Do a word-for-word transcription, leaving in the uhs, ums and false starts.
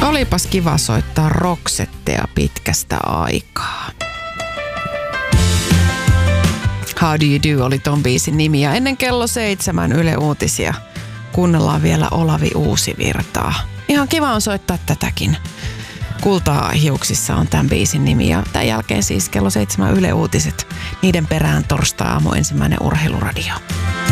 Olipas kiva soittaa Roxettea pitkästä aikaa. How Do You Do oli ton biisin nimi ja ennen kello seitsemän Yle Uutisia kuunnellaan vielä Olavi Uusivirtaa. Ihan kiva on soittaa tätäkin. Kultaa hiuksissa on tämän biisin nimi ja tämän jälkeen siis kello seitsemän Yle Uutiset. Niiden perään torstai-aamu ensimmäinen urheiluradio.